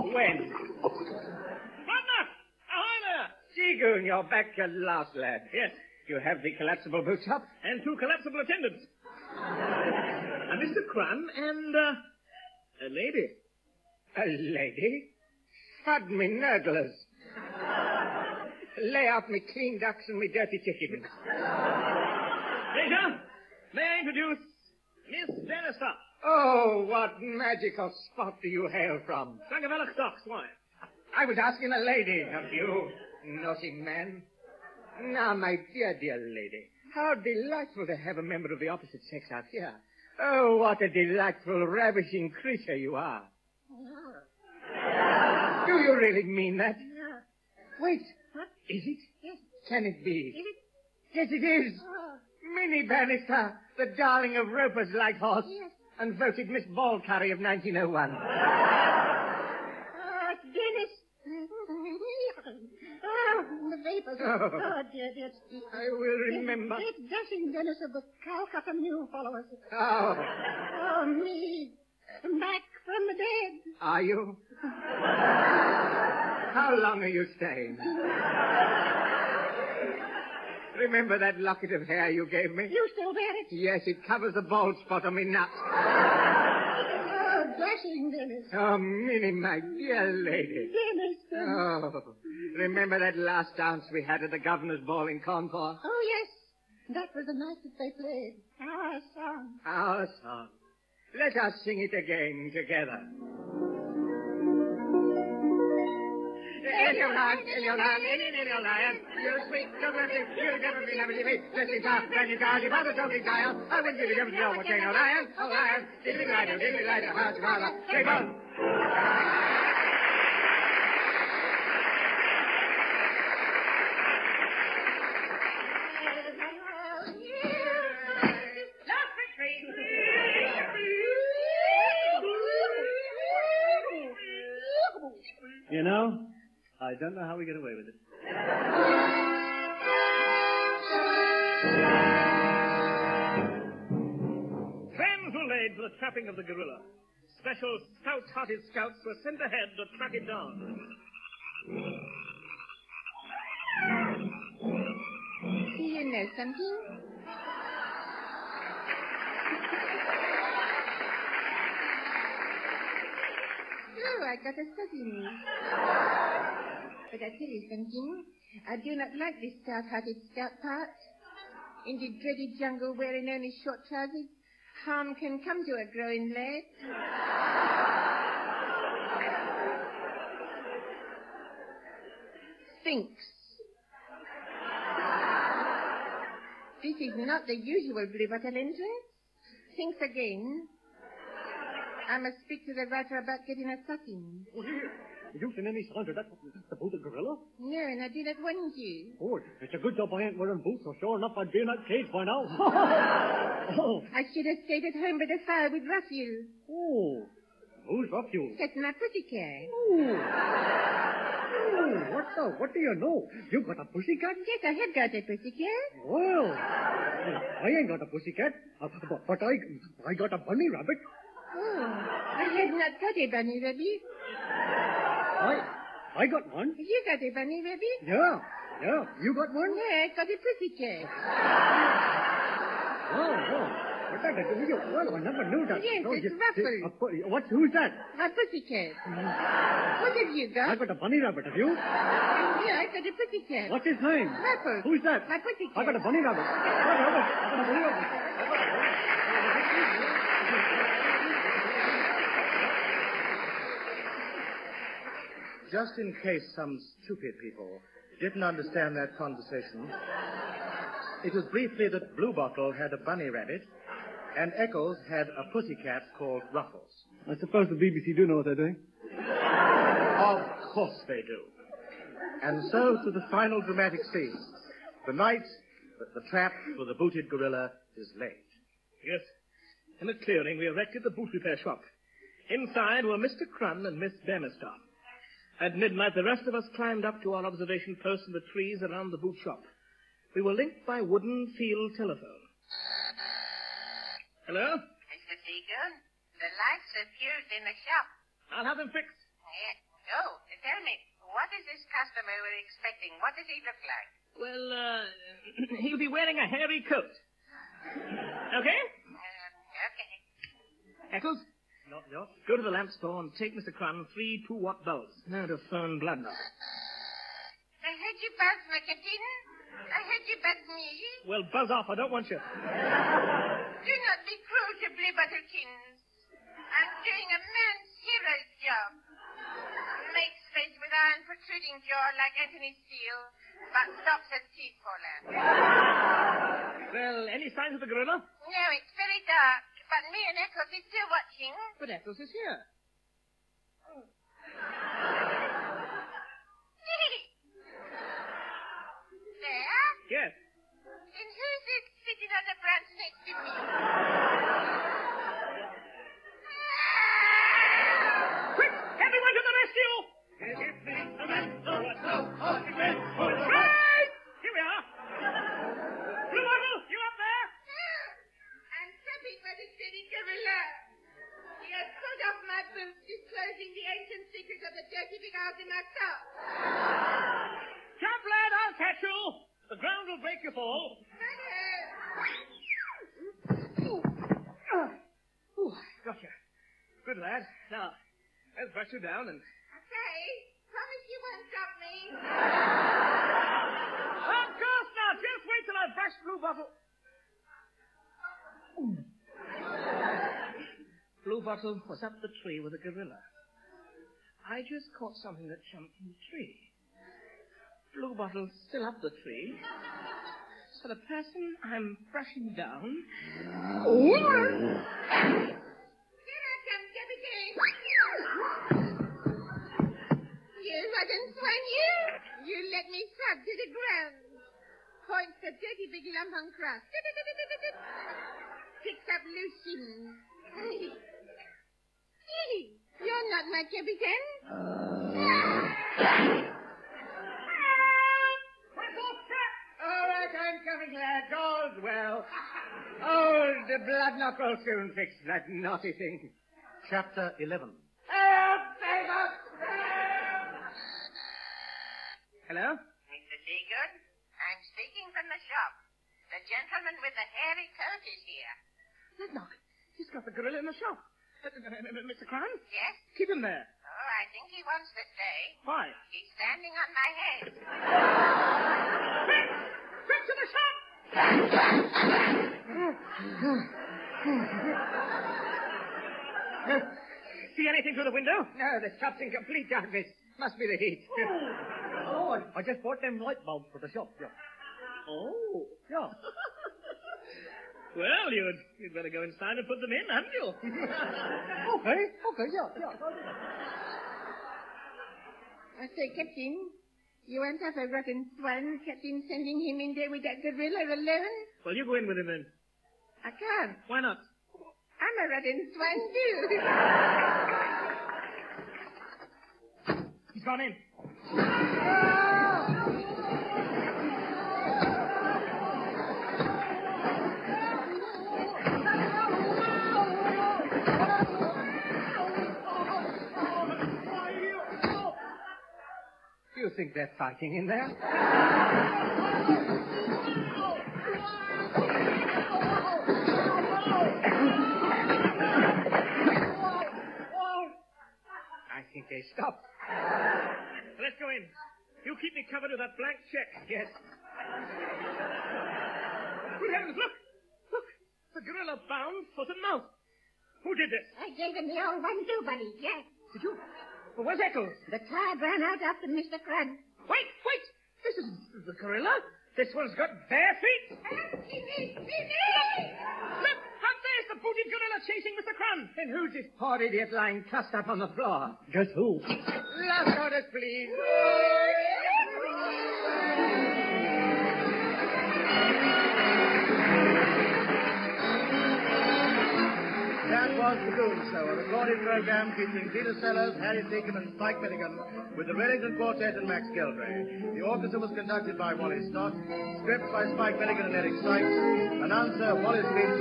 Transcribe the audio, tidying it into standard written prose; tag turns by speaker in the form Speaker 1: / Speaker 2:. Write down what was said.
Speaker 1: When?
Speaker 2: Partner! Ahoy there!
Speaker 1: Seagoon, you're back at last, lad.
Speaker 2: Yes.
Speaker 1: You have the collapsible boot shop?
Speaker 2: And 2 collapsible attendants. Mr. Crun and, a lady.
Speaker 1: A lady? Fud me nurdlers. Lay out me clean ducks and me dirty chickens.
Speaker 2: Major, may I introduce Miss Bannister?
Speaker 1: Oh, what magical spot do you hail from?
Speaker 2: Sangavelloch Docks, why?
Speaker 1: I was asking a lady of you, naughty man. Now, my dear, dear lady, how delightful to have a member of the opposite sex out here. Oh, what a delightful, ravishing creature you are. Do you really mean that? Wait.
Speaker 3: What?
Speaker 1: Is it?
Speaker 3: Yes.
Speaker 1: Can it be?
Speaker 3: Is it?
Speaker 1: Yes, it is.
Speaker 3: Oh.
Speaker 1: Minnie Bannister, the darling of Roper's Lighthorse,
Speaker 3: Yes.
Speaker 1: and voted Miss Ballcurry of 1901.
Speaker 3: Oh, Dennis. Oh, the vapors.
Speaker 1: Oh.
Speaker 3: Dear.
Speaker 1: I will remember.
Speaker 3: It's dashing Dennis of the Calcutta New followers.
Speaker 1: Oh,
Speaker 3: Oh, me. Back from the dead.
Speaker 1: are you? How long are you staying? Remember that locket of hair you gave me?
Speaker 3: You still wear it?
Speaker 1: Yes, it covers the bald spot on me nut.
Speaker 3: Oh, dashing Dennis.
Speaker 1: Oh, Minnie, my dear lady.
Speaker 3: Dennis.
Speaker 1: Oh, remember that last dance we had at the governor's ball in Cawnpore?
Speaker 3: Oh, yes. That was the night that they played our song.
Speaker 1: Our song. Let us sing it again together. You sweet, you never be never me. Listen, God, you mother told me, dial. I wouldn't give you never know what they know. Lion, diddly lighter, how's your father? Take on.
Speaker 2: You know, I don't know how we get away with it. Plans were laid for the trapping of the gorilla. Special stout-hearted scouts were sent ahead to track it down.
Speaker 3: Do you know something? Oh, I got a cousin. But I tell you something. I do not like this stout-hearted scout part. In the dreaded jungle wearing only short trousers, harm can come to a growing lad. Sphinx. This is not the usual blue bottle entrance. Thinks again. I must speak to the writer about getting a sucking.
Speaker 2: Oh, dear. You seen any signs of that about the gorilla?
Speaker 3: No, and I do not want you.
Speaker 2: Oh, it's a good job I ain't wearing boots, so sure enough I'd be in that cage by now. Oh.
Speaker 3: I should have stayed at home by the fire with Raphael.
Speaker 2: Oh. Who's Raphael?
Speaker 3: That's my pussycat.
Speaker 2: Oh. Oh, what do you know? You got a pussycat?
Speaker 3: Yes, I have got a pussycat.
Speaker 2: Well, I ain't got a pussycat, but I got a bunny rabbit.
Speaker 3: Oh, I have not got a bunny rabbit.
Speaker 2: I got one.
Speaker 3: You got a bunny rabbit?
Speaker 2: Yeah. You got one?
Speaker 3: No, I got a pussycat.
Speaker 2: Oh. What that? Well, I never knew that.
Speaker 3: Yes,
Speaker 2: No,
Speaker 3: it's Ruffles.
Speaker 2: Who's that?
Speaker 3: My pussycat. What have you got?
Speaker 2: I got a bunny rabbit, have you?
Speaker 3: Yeah, I got a pussycat.
Speaker 2: What's his name?
Speaker 3: Ruffles.
Speaker 2: Who's that?
Speaker 3: My pussycat.
Speaker 2: I got a bunny rabbit. I got a bunny rabbit.
Speaker 4: Just in case some stupid people didn't understand that conversation, it was briefly that Bluebottle had a bunny rabbit and Eccles had a pussycat called Ruffles.
Speaker 2: I suppose the BBC do know what they're doing.
Speaker 4: Of course they do. And so to the final dramatic scene. The night that the trap for the booted gorilla is laid.
Speaker 2: Yes. In a clearing, we erected the boot repair shop. Inside were Mr. Crun and Miss Bannister. At midnight, the rest of us climbed up to our observation post in the trees around the boot shop. We were linked by wooden field telephone. Hello?
Speaker 5: Mr. Seagoon, the lights are fused in the shop.
Speaker 2: I'll have them fixed.
Speaker 5: Yes,
Speaker 3: Oh, tell me, what is this customer we're expecting? What does he look like?
Speaker 2: Well, he'll be wearing a hairy coat. Okay?
Speaker 3: Okay.
Speaker 2: Eccles,
Speaker 4: Yeah?
Speaker 2: go to the lamp store and take Mr. Crun 3 2-watt bulbs. Now to phone Bloodknock.
Speaker 3: I heard you buzz, Macadin. I heard you buzz me.
Speaker 2: Well, buzz off. I don't want you.
Speaker 3: Do not be cruel to Blue Butterkins. I'm doing a man's hero's job. Makes face with iron protruding jaw like Anthony Steele, but stops at teeth Poland.
Speaker 2: Well, any signs of the gorilla?
Speaker 3: No, it's very dark, but me and Eccles is still watching.
Speaker 2: But Eccles is here.
Speaker 3: There?
Speaker 2: Yes.
Speaker 3: And who's it sitting on the branch next to me?
Speaker 2: Quick! Everyone to the rescue! Right! Here we are. Blue Bottle, you up there?
Speaker 3: I'm something by the steady gorilla. He has pulled off my boots, disclosing the ancient secret of the dirty big house in my top.
Speaker 2: Jump, lad, I'll catch you. The ground will break your fall. Gotcha. Good lad. Now, let's brush you down and...
Speaker 3: Okay, promise you won't drop me.
Speaker 2: Of course not. Just wait till I brush Blue Bottle. Blue Bottle was up the tree with a gorilla. I just caught something that jumped in the tree. Blue Bottle's still up the tree. So the person I'm brushing down...
Speaker 3: Here I come, Captain. You rotten swine, you! You let me slug to the ground. Points the dirty big lump on crust. Picks up Lucien. You're not my Captain.
Speaker 1: All right, I'm coming, lad. All's well. Old Bloodknock will soon fix that naughty thing.
Speaker 4: Chapter 11.
Speaker 1: Help, save us!
Speaker 2: Hello?
Speaker 3: Mr. Seagood, I'm speaking from the shop. The gentleman with the hairy coat is here.
Speaker 2: Bloodknock. He's got the gorilla in the shop. Mr. Crun?
Speaker 3: Yes?
Speaker 2: Keep him there.
Speaker 3: Oh, I think he wants to stay.
Speaker 2: Why?
Speaker 3: He's standing on my head.
Speaker 2: Quick! Quick to the shop! See anything through the window?
Speaker 1: No, the shop's in complete darkness. Must be the heat.
Speaker 4: Oh, I just bought them light bulbs for the shop. Yeah.
Speaker 2: Oh.
Speaker 4: Yeah.
Speaker 2: Well, you'd better go inside and put them in, hadn't you?
Speaker 4: Okay, yeah.
Speaker 3: I say, Captain, you won't have a rotten swan, Captain, sending him in there with that gorilla alone?
Speaker 2: Well, you go in with him then.
Speaker 3: I can't.
Speaker 2: Why not?
Speaker 3: I'm a rotten swan, too.
Speaker 2: He's gone in.
Speaker 1: Do you think they're fighting in there? I think they stopped.
Speaker 2: Let's go in. You keep me covered with that blank check.
Speaker 1: Yes.
Speaker 2: Good heavens, look! Look! The gorilla bound foot and mouth. Who did this?
Speaker 3: I gave him the old one, too, buddy, yes.
Speaker 2: Did you? Well, where's Eccles?
Speaker 3: The card ran out after Mr. Crun.
Speaker 2: Wait! This isn't the gorilla. This one's got bare feet. Look! Out there's the booted gorilla chasing Mr. Crun.
Speaker 1: And who's this poor idiot lying trussed up on the floor?
Speaker 4: Guess who?
Speaker 1: Last orders, please.
Speaker 4: That was The Goon Show, a recorded program featuring Peter Sellers, Harry Deacon, and Spike Milligan, with the Wellington Quartet and Max Gilgray. The orchestra was conducted by Wally Stott, script by Spike Milligan and Eric Sykes, announcer Wallace Beach.